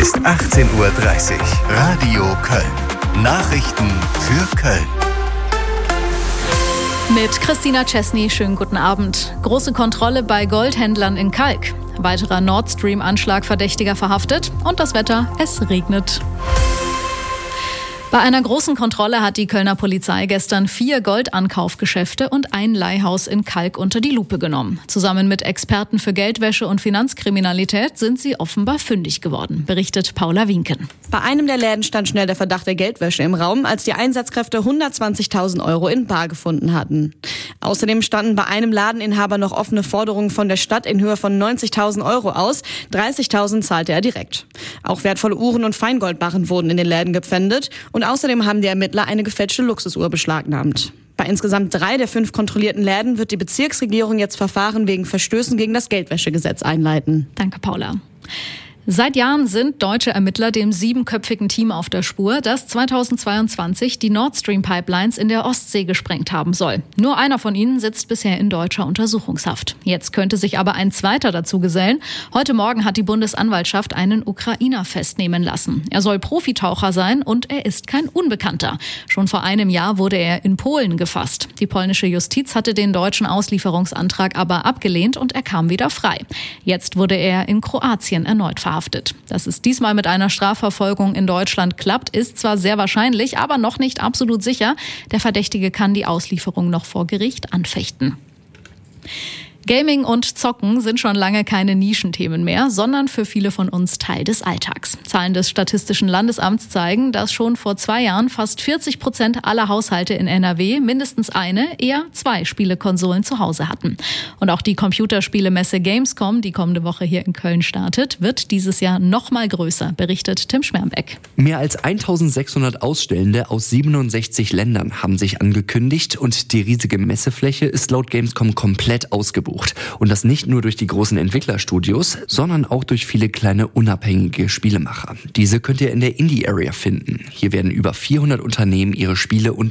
ist 18:30 Uhr. Radio Köln. Nachrichten für Köln. Mit Christina Chesney, schönen guten Abend. Große Kontrolle bei Goldhändlern in Kalk. Weiterer Nord Stream-Anschlag-Verdächtiger verhaftet und das Wetter, es regnet. Bei einer großen Kontrolle hat die Kölner Polizei gestern 4 Goldankaufgeschäfte und ein Leihhaus in Kalk unter die Lupe genommen. Zusammen mit Experten für Geldwäsche und Finanzkriminalität sind sie offenbar fündig geworden, berichtet Paula Wienken. Bei einem der Läden stand schnell der Verdacht der Geldwäsche im Raum, als die Einsatzkräfte 120.000 Euro in bar gefunden hatten. Außerdem standen bei einem Ladeninhaber noch offene Forderungen von der Stadt in Höhe von 90.000 Euro aus. 30.000 zahlte er direkt. Auch wertvolle Uhren und Feingoldbarren wurden in den Läden gepfändet. Und außerdem haben die Ermittler eine gefälschte Luxusuhr beschlagnahmt. Bei insgesamt 3 der 5 kontrollierten Läden wird die Bezirksregierung jetzt Verfahren wegen Verstößen gegen das Geldwäschegesetz einleiten. Danke, Paula. Seit Jahren sind deutsche Ermittler dem 7-köpfigen Team auf der Spur, das 2022 die Nord Stream Pipelines in der Ostsee gesprengt haben soll. Nur einer von ihnen sitzt bisher in deutscher Untersuchungshaft. Jetzt könnte sich aber ein zweiter dazu gesellen. Heute Morgen hat die Bundesanwaltschaft einen Ukrainer festnehmen lassen. Er soll Profitaucher sein und er ist kein Unbekannter. Schon vor einem Jahr wurde er in Polen gefasst. Die polnische Justiz hatte den deutschen Auslieferungsantrag aber abgelehnt und er kam wieder frei. Jetzt wurde er in Kroatien erneut verhaftet. Dass es diesmal mit einer Strafverfolgung in Deutschland klappt, ist zwar sehr wahrscheinlich, aber noch nicht absolut sicher. Der Verdächtige kann die Auslieferung noch vor Gericht anfechten. Gaming und Zocken sind schon lange keine Nischenthemen mehr, sondern für viele von uns Teil des Alltags. Zahlen des Statistischen Landesamts zeigen, dass schon vor 2 Jahren fast 40% aller Haushalte in NRW mindestens eine, eher 2 Spielekonsolen zu Hause hatten. Und auch die Computerspielemesse Gamescom, die kommende Woche hier in Köln startet, wird dieses Jahr noch mal größer, berichtet Tim Schmermbeck. Mehr als 1600 Ausstellende aus 67 Ländern haben sich angekündigt und die riesige Messefläche ist laut Gamescom komplett ausgebucht. Und das nicht nur durch die großen Entwicklerstudios, sondern auch durch viele kleine unabhängige Spielemacher. Diese könnt ihr in der Indie Area finden. Hier werden über 400 Unternehmen ihre Spiele und